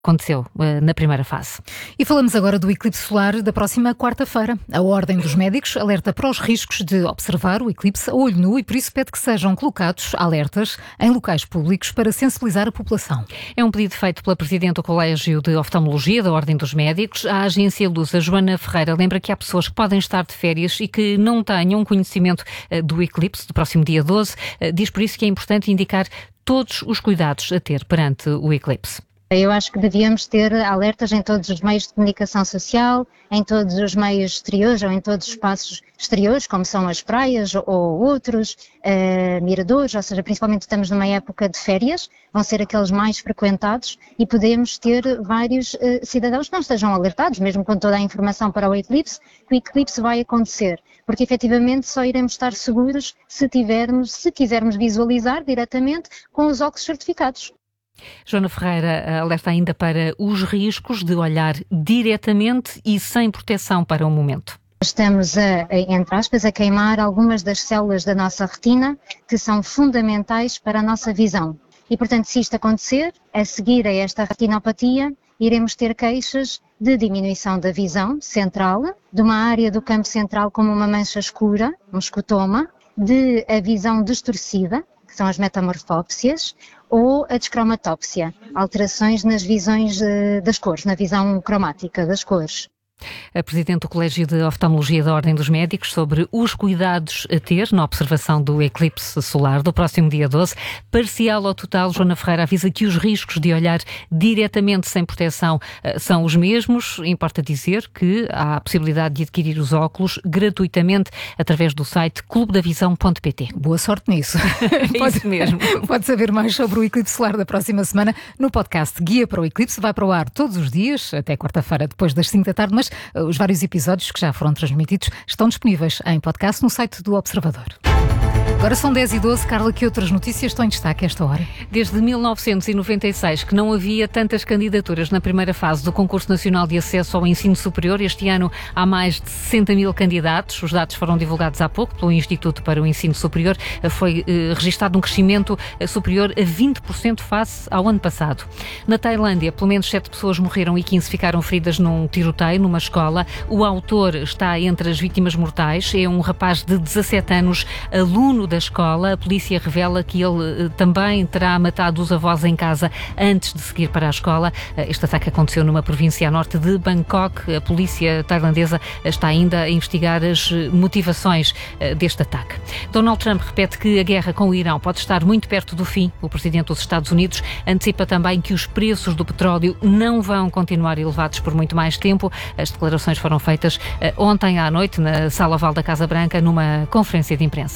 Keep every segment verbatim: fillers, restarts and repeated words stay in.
aconteceu uh, na primeira fase. E falamos agora do eclipse solar da próxima quarta-feira. A Ordem dos Médicos alerta para os riscos de observar o eclipse a olho nu e por isso pede que sejam colocados alertas em locais públicos para sensibilizar a população. É um pedido feito pela Presidente do Colégio de Oftalmologia da Ordem dos Médicos. A agência Lusa, Joana Ferreira, lembra que há pessoas que podem estar de férias e que não tenham conhecimento uh, do eclipse do próximo dia doze. Uh, diz por isso que é importante indicar todos os cuidados a ter perante o eclipse. Eu acho que devíamos ter alertas em todos os meios de comunicação social, em todos os meios exteriores ou em todos os espaços exteriores, como são as praias ou outros, uh, miradores, ou seja, principalmente estamos numa época de férias, vão ser aqueles mais frequentados e podemos ter vários uh, cidadãos que não estejam alertados, mesmo com toda a informação para o eclipse, que o eclipse vai acontecer, porque efetivamente só iremos estar seguros se tivermos, se quisermos visualizar diretamente com os óculos certificados. Joana Ferreira alerta ainda para os riscos de olhar diretamente e sem proteção para o momento. Estamos, a, a, entre aspas, a queimar algumas das células da nossa retina que são fundamentais para a nossa visão. E, portanto, se isto acontecer, a seguir a esta retinopatia, iremos ter queixas de diminuição da visão central, de uma área do campo central como uma mancha escura, um escotoma, de a visão distorcida, que são as metamorfópsias, ou a descromatópsia, alterações nas visões uh, das cores, na visão cromática das cores. A Presidente do Colégio de Oftalmologia da Ordem dos Médicos sobre os cuidados a ter na observação do eclipse solar do próximo dia doze. Parcial ou total, Joana Ferreira avisa que os riscos de olhar diretamente sem proteção uh, são os mesmos. Importa dizer que há a possibilidade de adquirir os óculos gratuitamente através do site clube da visão ponto pt. Boa sorte nisso. É pode, isso mesmo. Pode saber mais sobre o eclipse solar da próxima semana no podcast Guia para o Eclipse. Vai para o ar todos os dias, até quarta-feira, depois das cinco da tarde, mas os vários episódios que já foram transmitidos estão disponíveis em podcast no site do Observador. Agora são dez e doze. Carla, que outras notícias estão em destaque a esta hora? Desde mil novecentos e noventa e seis que não havia tantas candidaturas na primeira fase do Concurso Nacional de Acesso ao Ensino Superior. Este ano há mais de sessenta mil candidatos. Os dados foram divulgados há pouco pelo Instituto para o Ensino Superior. Foi eh, registado um crescimento superior a vinte por cento face ao ano passado. Na Tailândia, pelo menos sete pessoas morreram e quinze ficaram feridas num tiroteio numa escola. O autor está entre as vítimas mortais. É um rapaz de dezassete anos, aluno da escola. A polícia revela que ele também terá matado os avós em casa antes de seguir para a escola. Este ataque aconteceu numa província a norte de Bangkok. A polícia tailandesa está ainda a investigar as motivações deste ataque. Donald Trump repete que a guerra com o Irão pode estar muito perto do fim. O presidente dos Estados Unidos antecipa também que os preços do petróleo não vão continuar elevados por muito mais tempo. As declarações foram feitas ontem à noite na Sala Oval da Casa Branca numa conferência de imprensa.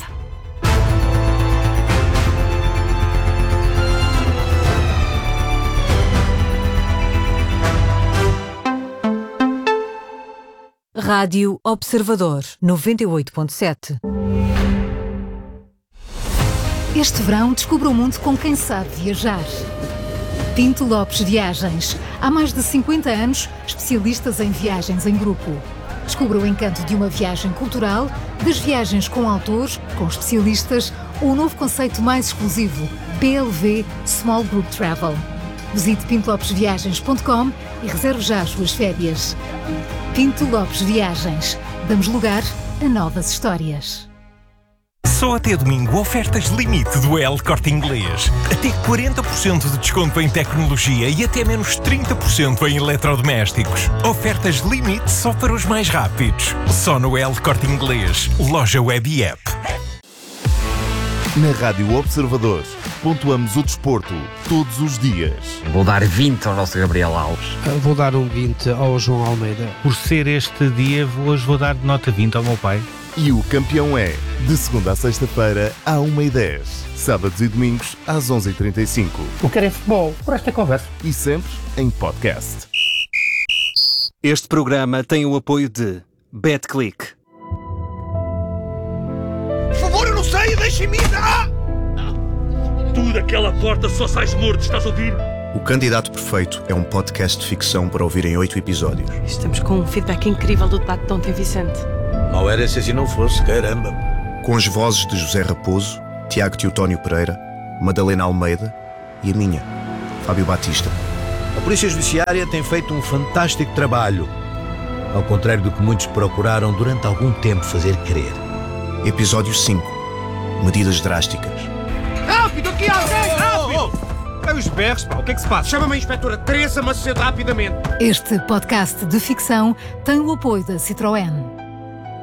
Rádio Observador, noventa e oito ponto sete. Este verão descubra o mundo com quem sabe viajar. Pinto Lopes Viagens. Há mais de cinquenta anos, especialistas em viagens em grupo. Descubra o encanto de uma viagem cultural, das viagens com autores, com especialistas, ou o novo conceito mais exclusivo, B L V Small Group Travel. Visite pinto lopes viagens ponto com e reserve já as suas férias. Pinto Lopes Viagens. Damos lugar a novas histórias. Só até domingo, ofertas limite do El Corte Inglês. Até quarenta por cento de desconto em tecnologia e até menos trinta por cento em eletrodomésticos. Ofertas limite só para os mais rápidos. Só no El Corte Inglês. Loja web e app. Na Rádio Observador, pontuamos o desporto todos os dias. Vou dar vinte ao nosso Gabriel Alves. Vou dar um vinte ao João Almeida. Por ser este dia, hoje vou dar nota vinte ao meu pai. E o campeão é, de segunda a sexta-feira, à uma e dez. Sábados e domingos, às onze e trinta e cinco. O que é futebol, por esta conversa. E sempre em podcast. Este programa tem o apoio de BetClick. Por favor, eu não sei, deixem-me ir! Ah! Tu daquela porta só sais morto, estás a ouvir? O Candidato Perfeito é um podcast de ficção para ouvir em oito episódios. Estamos com um feedback incrível do debate de ontem, Vicente. Não era se assim não fosse, caramba. Com as vozes de José Raposo, Tiago Teotónio Pereira, Madalena Almeida e a minha, Fábio Batista. A Polícia Judiciária tem feito um fantástico trabalho, ao contrário do que muitos procuraram durante algum tempo fazer crer. Episódio cinco. Medidas drásticas. Rápido, aqui alguém! Rápido! É os berros, pá. O que é que se passa? Chama-me a inspetora Teresa Macedo rapidamente. Este podcast de ficção tem o apoio da Citroën.